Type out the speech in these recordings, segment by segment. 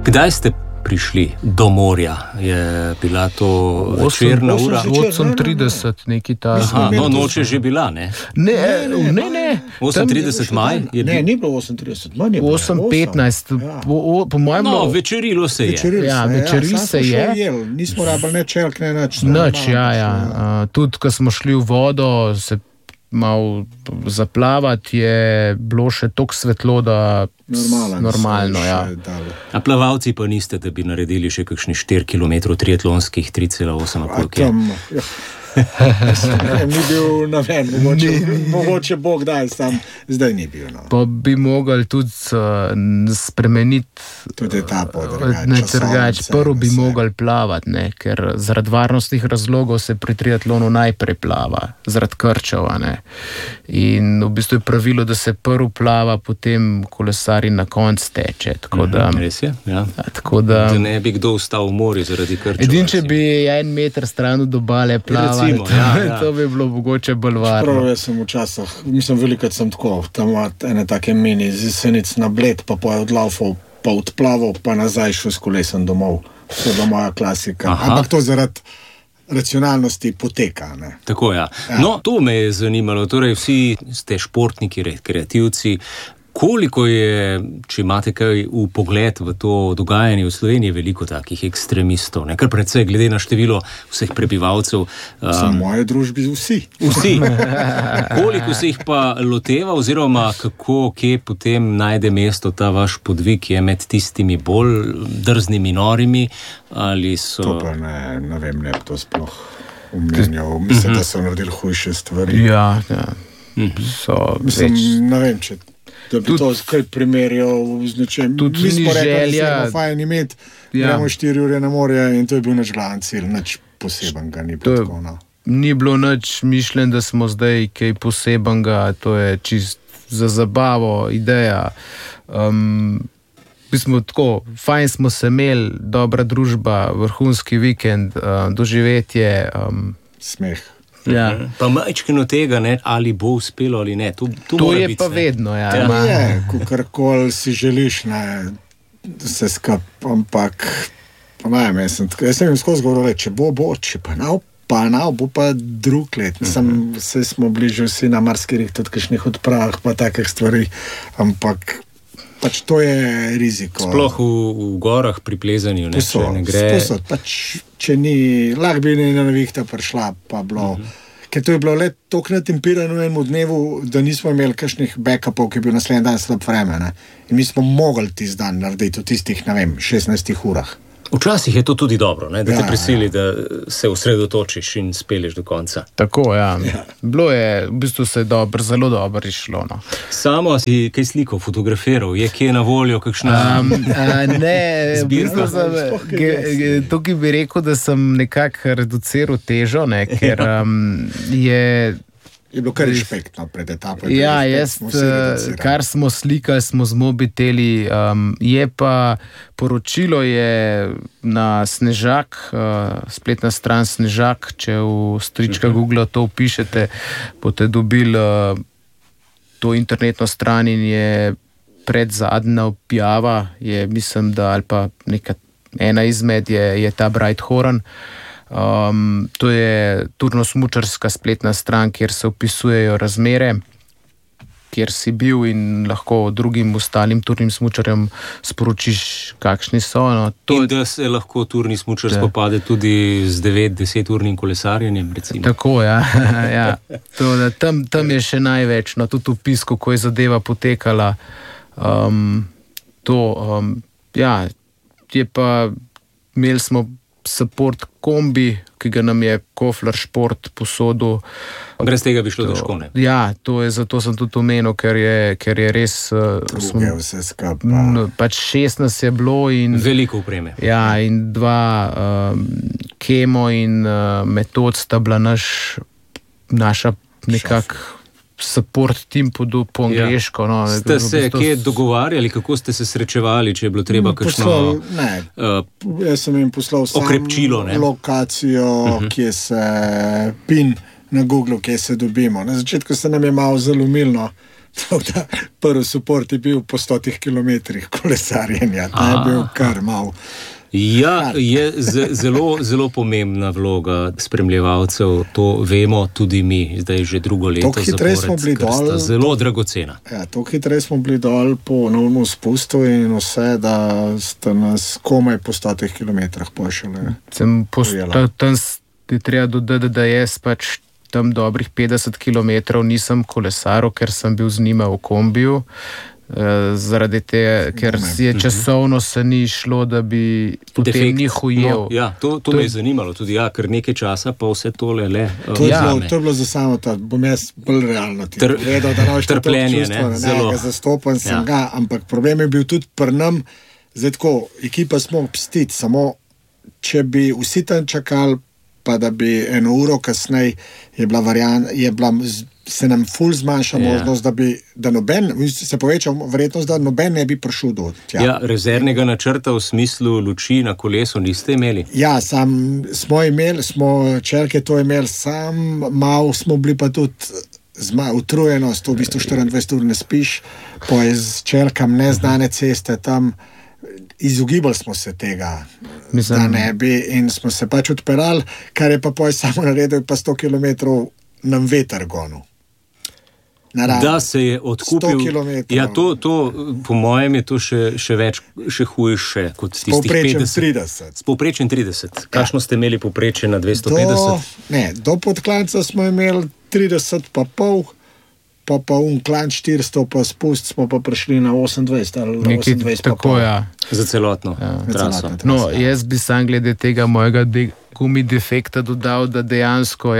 Kdaj ste prišli do morja? Je bila to večerna ura? 8:30, neki ta. No, noč je že bila, ne? Ne. 8:30 maj? Ne, ni bilo 8:30, manj je bilo. 8:15, po mojem... No, večerilo se je. Večeril se je. Nismo rabili ne čelk, ne nič. Nič, ja. Tudi, ko smo šli v vodo, se malo zaplavati, je bilo še toliko svetlo, da normalno, ja. A plavalci pa niste, da bi naredili še kakšni 4 km triatlonskih, 3,8 koliko je? Ni bil naven, mogoče Bog daj, sam zdaj ni bil. No. Pa bi mogli tudi spremeniti tudi etapo, drugače. Prvo bi mogli plavati, ne, ker zaradi varnostnih razlogov se pri triatlonu najprej plava, zaradi krčev. In v bistvu je pravilo, da se prvo plava, potem kolesari na konc teče. Res je, ja. Da ne bi kdo ostal v morju zaradi krčev. Edin, če bi 1 meter stran od obale plava, to bi bilo mogoče bolj varno. Prav, jaz sem včasih, velikrat sem tako, tam ene take mini zisenic na Bled, pa je odlaufal, pa odplaval, pa nazaj šel s kolesom domov. To je moja klasika. Ampak to zaradi racionalnosti poteka. Ne? Tako, ja. No, to me je zanimalo, torej vsi ste športniki, rekreativci. Koliko je, če imate kaj v pogled v to dogajanje v Sloveniji, veliko takih ekstremistov, ne? Kar predvsej glede na število vseh prebivalcev. Samo moje družbi vsi. Koliko se jih pa loteva, oziroma kako, kje potem najde mesto ta vaš podvig, je med tistimi bolj drznimi, norimi, ali so... To pa ne vem, ne bi to sploh omenjal. Mislim, da so naredili hujše stvari. Ja. Mislim, ne vem, če da bi to kaj primerjal z nečem. Mi smo rekli, da smo fajn imeti, gremo 4 ure na morje in to je bil naš glavni cilj, nič posebenega ni bilo tako. No. Ni bilo nič mišljen, da smo zdaj kaj posebenega, to je čist za zabavo, ideja. Tako, fajn smo se imeli, dobra družba, vrhunski vikend, doživetje. Smeh. Ja. Pa majčkino tega, ne, ali bo uspelo ali ne. To je biti, pa vedno. Ja. Je, kakorkoli si želiš, ne, se skap, ampak jaz sem jim skozi govoril, če bo, če pa bo pa drug let. Vse smo bližali vsi na marskih tudi kakšnih odpravah, pa takih stvari, ampak pač to je riziko. Sploh v gorah pri plezanju, ne, če ne gre. Sposod, pač, če ni, lahko bi na nevihta prišla, pa bilo. Ker to je bilo le toliko natempirano v enem dnevu, da nismo imeli kakšnih backupov, ki je bil naslednji dan slab vreme. Ne? In mi smo mogli tisti dan narediti v tistih, 16 urah. Včasih je to tudi dobro, ne? Da te prisili, da se osredotočiš in speleš do konca. Tako, ja. Bilo je, v bistvu se je zelo dobro išlo. No. Samo si kaj sliko fotografiral? Je kje na voljo kakšna zbirka? Tukaj bi rekel, da sem nekako reduciral težo, ne? Ker je bilo kar respektno pred etapo. Ja, kar smo slikali, smo z mobiteli, je pa poročilo je na Snežak, spletna stran Snežak, če v strička Google to vpišete, boste dobili to internetno stran in je predzadnja objava, je mislim, da ali pa ena izmed je ta Bright Horan. To je turno-smučarska spletna stran, kjer se opisujejo razmere, kjer si bil in lahko drugim ostalim turnim smučarjem sporočiš, kakšni so. No. In da se lahko turni smučar spopade tudi z 9-10 urnim kolesarjenjem, recimo. Tako, ja. Tam je še največ, no, tudi opis, kako je zadeva potekala. Je pa, imeli smo support kombi, ki ga nam je Kofler Šport posodil. Brez tega bi šlo težko, ne? Ja, zato sem tudi omenil, ker je res... vse skupaj. Pač 6 nas je bilo in... Veliko opreme. Ja, in 2 Kemo in Metod sta bila naša nekak support team po angliško. No, ste se kje dogovarjali, kako ste se srečevali, če je bilo treba kakšno... Jaz sem jim poslal okrepčilo, lokacijo, kje se PIN na Google, kje se dobimo. Na začetku se nam je malo zalomilno, Prvi suport je bil po 100 kilometrih kolesarjenja, ta je bil kar mal. Ja, je zelo pomembna vloga spremljevalcev, to vemo tudi mi, zdaj že drugo leto zapored, ker sta zelo dragocena. Ja, toliko hitreje smo bili dol po novem spustu in vse, da sta nas komaj po 100 kilometrah pošele. Tam je treba dodati, da jaz pač tam dobrih 50 kilometrov nisem kolesaril, ker sem bil z njima v kombiju. Zaradi tega, ker je časovno se ni šlo, da bi potem njih ujel. No, ja, to me je zanimalo tudi, ja, ker nekaj časa pa vse tole le. To je bilo za samo to, bom jaz bolj realno ti povedal, da noč trpljenje, zelo zastopan sem ga, ampak problem je bil tudi pri nam, zdaj tako, ekipa smo obstiti, samo če bi vsi tam čakali, pa da bi eno uro kasneje se nam ful zmanjša možnost, da noben, se poveča verjetnost, da noben ne bi prišel do tja. Ja, rezervnega načrta v smislu luči na kolesu niste imeli? Ja, smo čerke to imeli, malo smo bili pa tudi utrujenost, v bistvu 24 ur ne spiš, pa je z čerkam neznane ceste tam, izogibali smo se tega, da ne bi, in smo se pač odperali, kar je pa poj samo naredil, pa 100 kilometrov nam veter gonil. Da se je odkupil. Ja, to po mojem je to še več, še hujše kot tistih 50. S povprečjem 30. Kakšno ste imeli povprečje na 250? Do Podklanca smo imeli 30 pa pol, pa klanč 400 pa spust smo pa prišli na 28 ali 28 pa pol. Ja. Za celotno traso. No, jaz bi sam glede tega mojega gumi defekta dodal, da dejansko,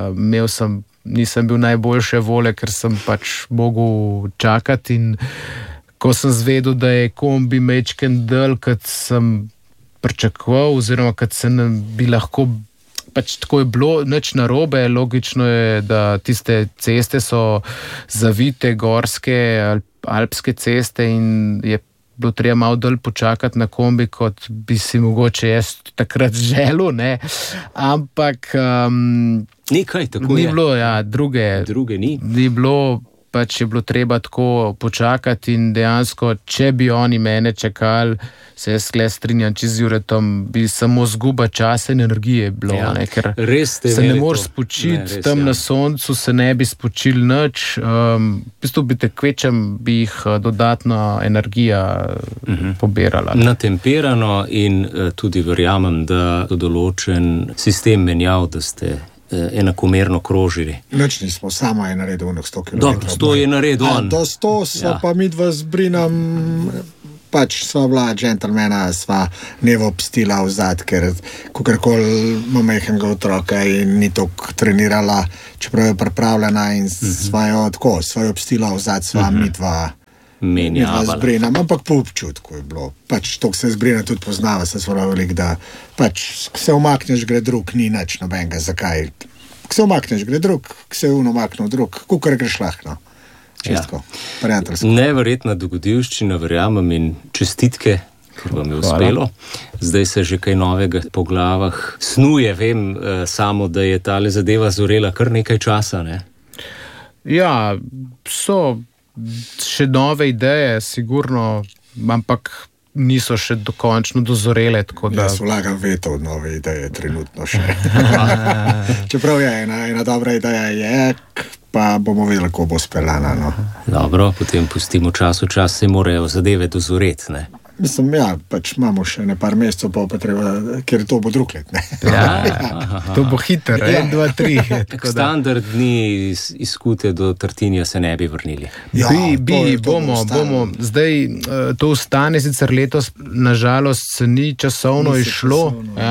nisem bil najboljše vole, ker sem pač mogel čakati, in ko sem zvedel, da je kombi mečken del, kot sem pričakoval, oziroma kot se bi lahko, pač tako je bilo, nič narobe, logično je, da tiste ceste so zavite, gorske, alpske ceste, in je bilo treba malo dol počakati na kombi, kot bi si mogoče jaz takrat želel, ne, ampak nekaj tako ni bilo, druge ni bilo, pač je bilo treba tako počakati, in dejansko, če bi oni mene čakali, se jaz strinjam čiz z Juretom, bi samo zguba časa in energije bilo, ker se ne moreš spočiti tam na soncu, se ne bi spočil nič, v bistvu bi bi jih dodatno energija pobirala. Natemperano, in tudi verjamem, da določen sistem menjav, da ste enakomerno krožili. Nič nismo, samo je naredil 100 km. Dobro, 100 je naredil on. Do 100 so pa midva z Brinom, pač sva bila džentlmena, sva nevo obstila vzad, ker kakorkoli ima majhnega otroka in ni toliko trenirala, čeprav je pripravljena, in sva jo obstila vzad, sva midva z Brinom, ampak po občutku je bilo. Pač to, se z Brinom tudi poznava, se sva velik, da pač se umakneš, gre drug, ni nič nobenega, zakaj? Se umakneš, gre drug, se umaknil drug, kukor greš lahko. Čistko, prijateljsko. Neverjetna dogodivščina, verjamem, in čestitke, ker vam je uspelo. Zdaj se že kaj novega po glavah snuje, vem samo, da je tale zadeva zorela kar nekaj časa, ne? Ja, so še nove ideje, sigurno, ampak niso še dokončno dozorele, tako da... Jaz vlagam veto od nove ideje, trenutno še. Čeprav je ena dobra ideja je, pa bomo videli, kako bo speljana, no. Dobro, potem pustimo čas se morajo zadeve dozoreti, ne? Mislim, pač imamo še par mesecev, pa treba, ker to bo drug let, ne? To bo hiter, 1, 2, 3. Standardni izkute do Tartinija se ne bi vrnili. Bomo. Zdaj, to ostane sicer letos, nažalost, se ni časovno išlo.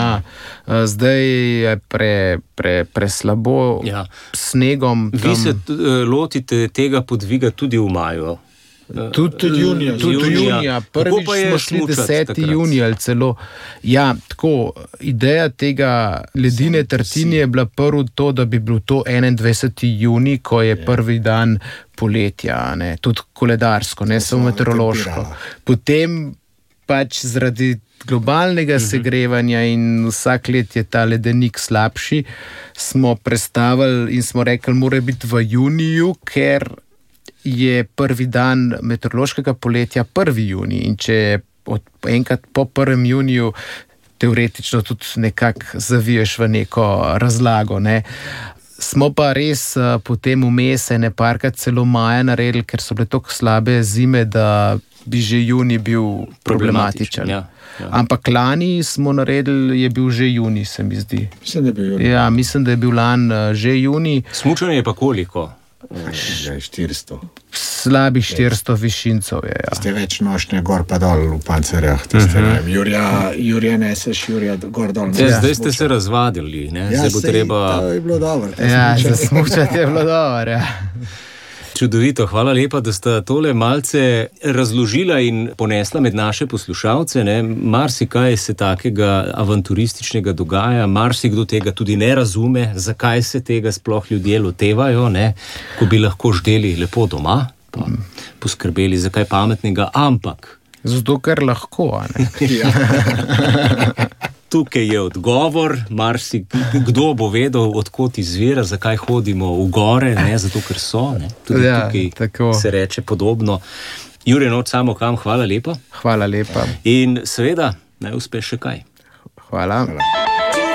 Zdaj je preslabo snegom. Vi se lotite tega podviga tudi v maju. Tudi junija. Prvič smo šli 10. junija ali celo. Ja, tako, ideja tega ledine Tartinije je bila prvo to, da bi bil to 21. junij, ko je prvi dan poletja, ne, tudi koledarsko, ne samo meteorološko. Potem pač zaradi globalnega segrevanja in vsak let je ta ledenik slabši, smo prestavili in smo rekli, mora biti v juniju, ker je prvi dan meteorološkega poletja 1. junij in če enkrat po 1. juniju teoretično tudi nekako zaviješ v neko razlago, ne. Smo pa res potem vmes parkrat celo maja naredili, ker so bile tako slabe zime, da bi že junij bil problematičen. Ja. Ampak lani smo naredili, je bil že junij, se mi zdi. Mislim, da je bil junij. Ja, mislim, da je bil lani že junij. Smučanje je pa koliko? 400. Slabih 400 višincev je. Ja. Ste več nošnje gor pa dol v pancerjah. Jurija neseš, Jurija gor dol. Zdaj ste se razvadili, ne? Ja, zdaj bo treba... To je bilo dobro. Ja, za smučati je bilo dobro, ja. Čudovito, hvala lepa, da sta tole malce razložila in ponesla med naše poslušalce. Marsikaj se takega avanturističnega dogaja, marsikdo tega tudi ne razume, zakaj se tega sploh ljudje lotevajo, ne? Ko bi lahko ždeli lepo doma, pa poskrbeli za kaj pametnega, ampak... Zato, ker lahko, a ne? Tukaj je odgovor, kdo bo vedel, odkot izvira, zakaj hodimo v gore, ne, zato ker so, ne. Tudi tukaj tako se reče podobno. Jure Not Samo Kam, hvala lepa. Hvala lepa. In seveda, naj uspe še kaj. Hvala.